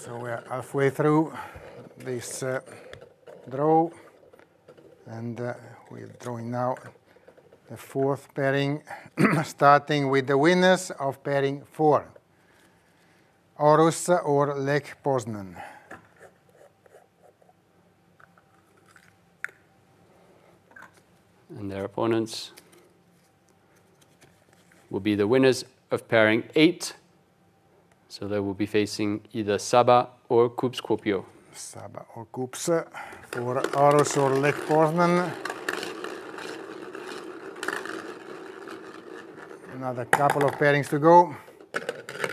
So we're halfway through this draw, and we're drawing now the fourth pairing, starting with the winners of pairing 4, Horus or Lech Poznan. And their opponents will be the winners of pairing 8. So they will be facing either Saba or Coupe Scorpio. Saba or Coups for Horus or Lech Poznan. Another couple of pairings to go.